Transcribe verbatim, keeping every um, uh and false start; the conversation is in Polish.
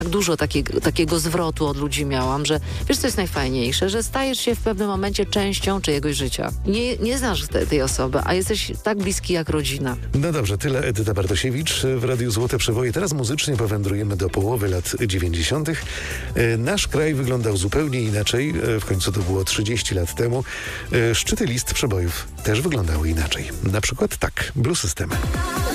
Tak dużo takiego, takiego zwrotu od ludzi miałam, że wiesz, co jest najfajniejsze, że stajesz się w pewnym momencie częścią czyjegoś życia. Nie, nie znasz te, tej osoby, a jesteś tak bliski jak rodzina. No dobrze, tyle Edyta Bartosiewicz w Radiu Złote Przeboje. Teraz muzycznie powędrujemy do połowy lat dziewięćdziesiątych. E, Nasz kraj wyglądał zupełnie inaczej, e, w końcu to było trzydzieści lat temu. E, Szczyty list przebojów też wyglądały inaczej. Na przykład tak, Blue System.